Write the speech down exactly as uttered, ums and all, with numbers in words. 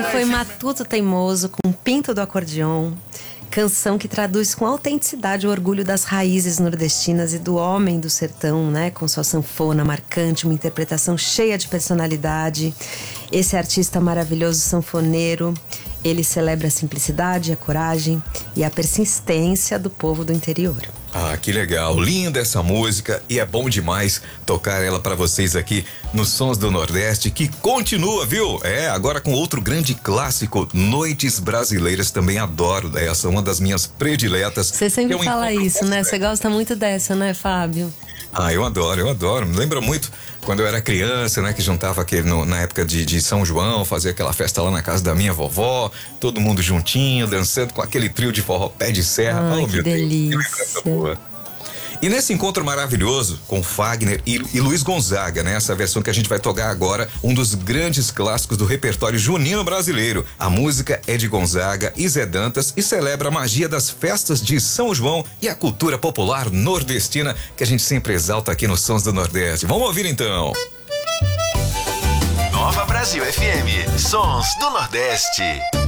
Esse foi Matuto Teimoso com Pinto do Acordeon. Canção que traduz com autenticidade o orgulho das raízes nordestinas e do homem do sertão, né? Com sua sanfona marcante, uma interpretação cheia de personalidade. Esse artista maravilhoso sanfoneiro, ele celebra a simplicidade, a coragem e a persistência do povo do interior. Ah, que legal, linda essa música e é bom demais tocar ela pra vocês aqui nos Sons do Nordeste, que continua, viu? É, agora com outro grande clássico, Noites Brasileiras, também adoro, essa é uma das minhas prediletas. Você sempre é um fala isso, né? Você gosta muito dessa, né, Fábio? Ah, eu adoro, eu adoro. Me lembra muito quando eu era criança, né? Que juntava aquele no, na época de, de São João, fazia aquela festa lá na casa da minha vovó, todo mundo juntinho, dançando com aquele trio de forró pé de serra. Ai, oh, que meu delícia. Deus, que boa. E nesse encontro maravilhoso com Fagner e, e Luiz Gonzaga, né? Essa versão que a gente vai tocar agora, um dos grandes clássicos do repertório junino brasileiro. A música é de Gonzaga e Zé Dantas e celebra a magia das festas de São João e a cultura popular nordestina que a gente sempre exalta aqui nos Sons do Nordeste. Vamos ouvir então. Nova Brasil F M, Sons do Nordeste.